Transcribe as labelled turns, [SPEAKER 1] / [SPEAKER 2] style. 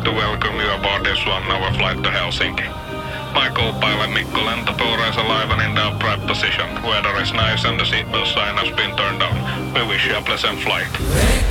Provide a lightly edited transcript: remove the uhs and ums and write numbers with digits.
[SPEAKER 1] to welcome you aboard this 1 hour flight to Helsinki. My co-pilot Mikko Lentotuura is alive and in the upright position. Weather is nice and the seatbelt sign has been turned on. We wish you a pleasant flight.